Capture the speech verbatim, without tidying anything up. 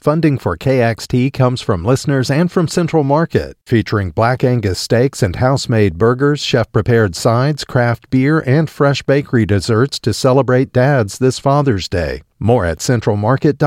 Funding for K X T comes from listeners and from Central Market, featuring Black Angus steaks and house-made burgers, chef-prepared sides, craft beer, and fresh bakery desserts to celebrate dads this Father's Day. More at central market dot com.